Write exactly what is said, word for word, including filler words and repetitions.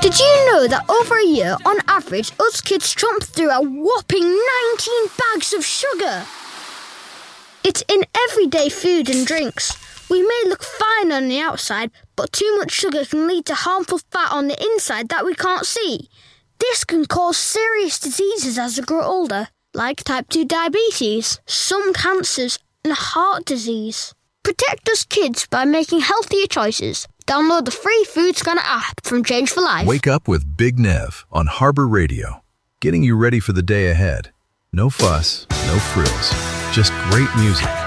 Did you know that over a year, on average, us kids chomp through a whopping nineteen bags of sugar? It's in everyday food and drinks. We may look fine on the outside, but too much sugar can lead to harmful fat on the inside that we can't see. This can cause serious diseases as we grow older, like type two diabetes, some cancers, and heart disease. Protect us kids by making healthier choices. Download the free Food Scanner app from Change for Life. Wake up with Big Nev on Harbor Radio, getting you ready for the day ahead. No fuss, no frills, just great music